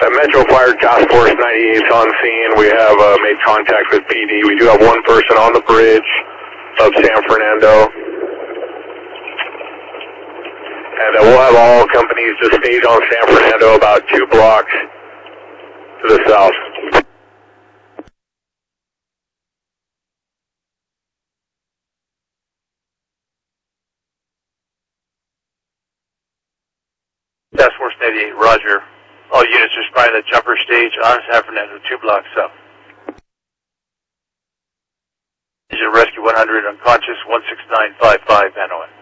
Metro Fire Task Force 98 on scene. We have made contact with PD. We do have one person on the bridge of San Fernando. And we'll have all companies just stage on San Fernando about 2 blocks to the south. Task Force 98, roger. All units are spotting the jumper stage on San Fernando, 2 blocks south. Rescue 100, unconscious, 16955, Hanoi.